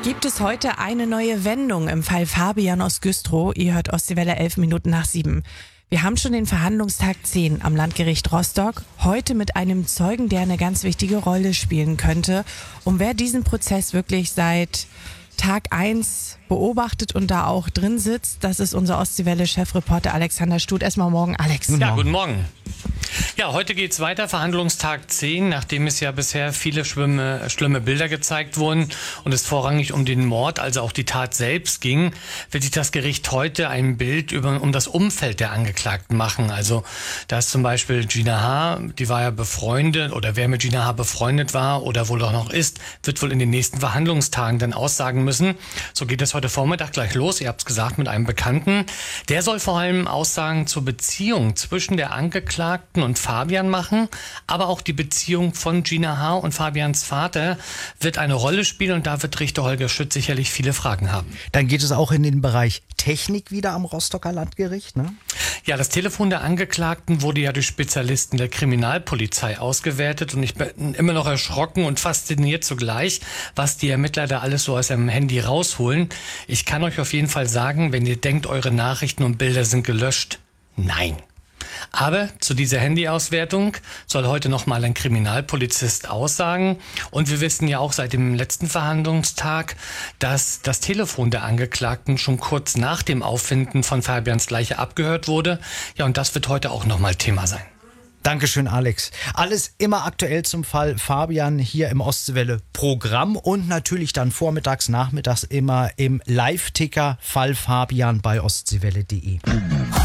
Gibt es heute eine neue Wendung im Fall Fabian aus Güstrow? Ihr hört Ostseewelle 7:11. Wir haben schon den Verhandlungstag 10 am Landgericht Rostock. Heute mit einem Zeugen, der eine ganz wichtige Rolle spielen könnte. Und wer diesen Prozess wirklich seit Tag 1 beobachtet und da auch drin sitzt, das ist unser Ostseewelle-Chefreporter Alexander Stut. Erstmal morgen, Alex. Ja, guten Morgen. Ja, heute geht's weiter, Verhandlungstag 10, nachdem es ja bisher viele schlimme Bilder gezeigt wurden und es vorrangig um den Mord, also auch die Tat selbst ging, wird sich das Gericht heute ein Bild um das Umfeld der Angeklagten machen. Also da ist zum Beispiel Gina H., die war ja befreundet, oder wer mit Gina H. befreundet war oder wohl auch noch ist, wird wohl in den nächsten Verhandlungstagen dann aussagen müssen. So geht es heute Vormittag gleich los, ihr habt es gesagt, mit einem Bekannten. Der soll vor allem Aussagen zur Beziehung zwischen der Angeklagten und Fabian machen, aber auch die Beziehung von Gina H. und Fabians Vater wird eine Rolle spielen und da wird Richter Holger Schütz sicherlich viele Fragen haben. Dann geht es auch in den Bereich Technik wieder am Rostocker Landgericht, ne? Ja, das Telefon der Angeklagten wurde ja durch Spezialisten der Kriminalpolizei ausgewertet und ich bin immer noch erschrocken und fasziniert zugleich, was die Ermittler da alles so aus ihrem Handy rausholen. Ich kann euch auf jeden Fall sagen, wenn ihr denkt, eure Nachrichten und Bilder sind gelöscht, nein. Aber zu dieser Handyauswertung soll heute nochmal ein Kriminalpolizist aussagen. Und wir wissen ja auch seit dem letzten Verhandlungstag, dass das Telefon der Angeklagten schon kurz nach dem Auffinden von Fabians Leiche abgehört wurde. Ja, und das wird heute auch nochmal Thema sein. Dankeschön, Alex. Alles immer aktuell zum Fall Fabian hier im Ostseewelle-Programm und natürlich dann vormittags, nachmittags immer im Live-Ticker Fall Fabian bei ostseewelle.de.